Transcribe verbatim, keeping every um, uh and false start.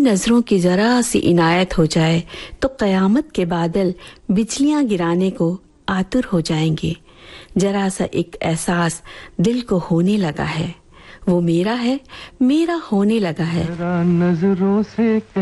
नजरों की जरा सी इनायत हो जाए तो कयामत के बादल बिजलियां गिराने को आतुर हो जाएंगे। जरा सा एक एहसास दिल को होने लगा है, वो मेरा है, मेरा होने लगा है। नजरों से